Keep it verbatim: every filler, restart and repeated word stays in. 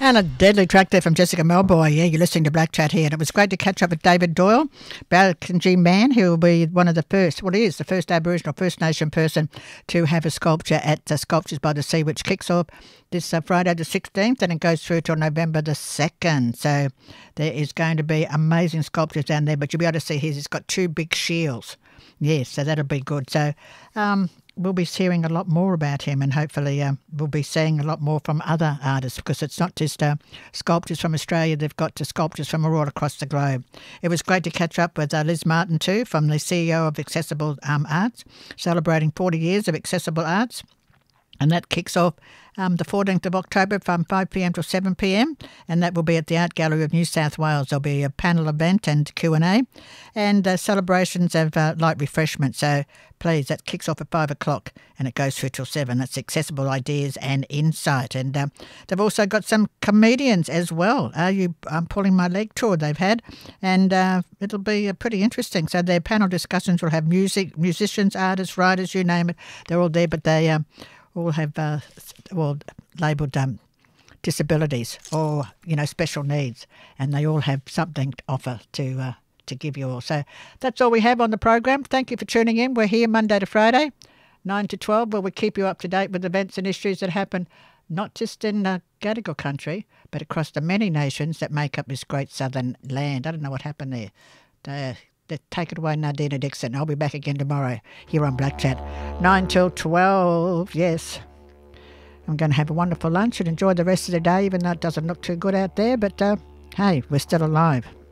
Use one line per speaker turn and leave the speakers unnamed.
And a deadly track there from Jessica Melboy. Yeah, you're listening to Black Chat here. And it was great to catch up with David Doyle, Balcony man, who will be one of the first, well, he is the first Aboriginal First Nation person to have a sculpture at uh, Sculptures by the Sea, which kicks off this uh, Friday the sixteenth and it goes through till November the second. So there is going to be amazing sculptures down there, but you'll be able to see here he's got two big shields. Yes, so that'll be good. So um, we'll be hearing a lot more about him, and hopefully uh, we'll be seeing a lot more from other artists, because it's not just uh, sculptures from Australia, they've got to sculptures from all across the globe. It was great to catch up with uh, Liz Martin too, from the C E O of Accessible um, Arts, celebrating forty years of accessible arts. And that kicks off um, the fourteenth of October from five p m till seven p m and that will be at the Art Gallery of New South Wales. There'll be a panel event and Q and A and uh, celebrations of uh, light refreshment. So please, that kicks off at five o'clock and it goes through till seven. That's Accessible Ideas and Insight. And uh, they've also got some comedians as well. Are you I'm Pulling My Leg tour they've had, and uh, it'll be uh, pretty interesting. So their panel discussions will have music, musicians, artists, writers, you name it. They're all there, but they... Uh, all have uh, well labelled um, disabilities or, you know, special needs, and they all have something to offer to uh, to give you all. So that's all we have on the program. Thank you for tuning in. We're here Monday to Friday, nine to twelve, where we keep you up to date with events and issues that happen not just in uh, Gadigal country, but across the many nations that make up this great southern land. I don't know what happened there. Uh, Take it away, Nadina Dixon. I'll be back again tomorrow here on Black Chat, nine till twelve, yes. I'm going to have a wonderful lunch and enjoy the rest of the day, even though it doesn't look too good out there. But, uh, hey, we're still alive.